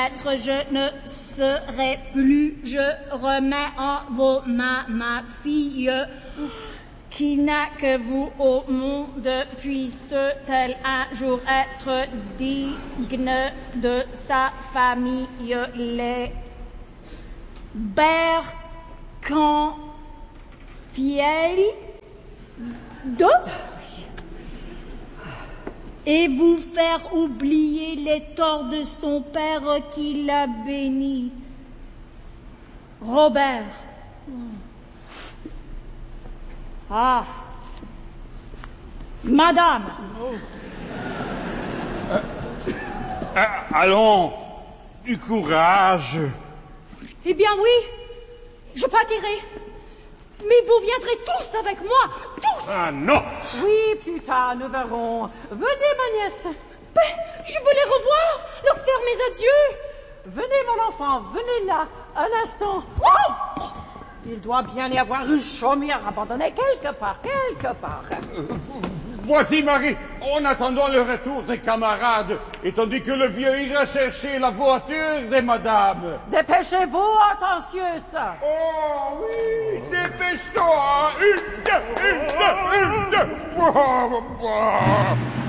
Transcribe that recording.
Je ne serai plus, je remets en vos mains ma fille, qui n'a que vous au monde, puisse-t-elle un jour être digne de sa famille. Les Bercanfiel de et vous faire oublier les torts de son père qui l'a béni. Robert. Ah. Madame. Allons, du courage. Eh bien oui, je partirai. Mais vous viendrez tous avec moi, tous. Ah non. Oui, plus tard, nous verrons. Venez, ma nièce. Mais je veux les revoir, leur faire mes adieux. Venez, mon enfant, venez là, un instant. Oh, il doit bien y avoir une chaumière abandonnée quelque part. Voici, Marie, en attendant le retour des camarades, et tandis que le vieux ira chercher la voiture des madames. Dépêchez-vous, attentionneuse. Oh oui, dépêche-toi. Une, deux.